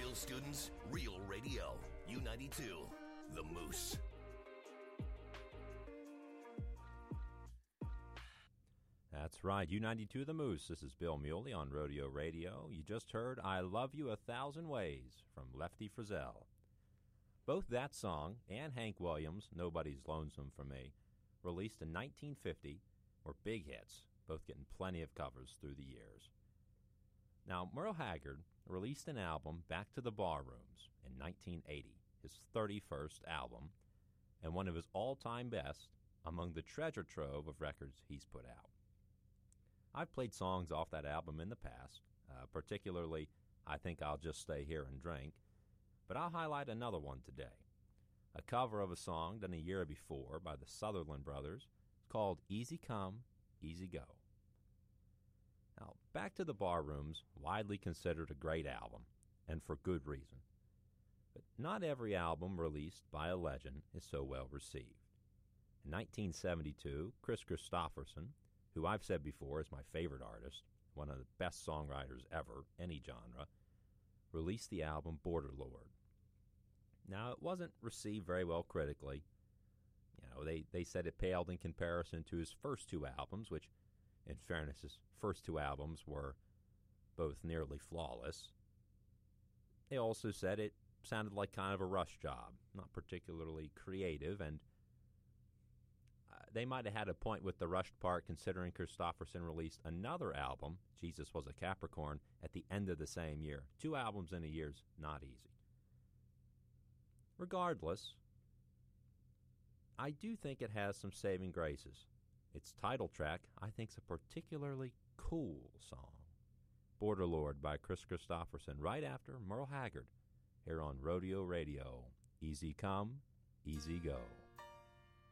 Real students, real radio. U92, The Moose. That's right, U92 The Moose. This is Bill Muley on Rodeo Radio. You just heard I Love You 1,000 Ways from Lefty Frizzell. Both that song and Hank Williams' Nobody's Lonesome for Me, released in 1950, were big hits, both getting plenty of covers through the years. Now, Merle Haggard released an album, Back to the Barrooms, in 1980, his 31st album, and one of his all-time best among the treasure trove of records he's put out. I've played songs off that album in the past, particularly I Think I'll Just Stay Here and Drink, but I'll highlight another one today, a cover of a song done a year before by the Sutherland Brothers. It's called Easy Come, Easy Go. Now, Back to the Barrooms, widely considered a great album, and for good reason. But not every album released by a legend is so well received. In 1972, Kris Kristofferson, who I've said before is my favorite artist, one of the best songwriters ever, any genre, released the album Border Lord. Now, it wasn't received very well critically. They said it paled in comparison to his first two albums, which, in fairness, his first two albums were both nearly flawless. They also said it sounded like kind of a rush job, not particularly creative, and they might have had a point with the rushed part considering Kristofferson released another album, Jesus Was a Capricorn, at the end of the same year. 2 albums in a year's not easy. Regardless, I do think it has some saving graces. Its title track, I think, is a particularly cool song. Border Lord by Kris Kristofferson, right after Merle Haggard, here on Rodeo Radio. Easy come, easy go.